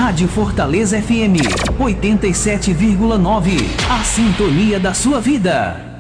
Rádio Fortaleza FM 87,9. A sintonia da sua vida.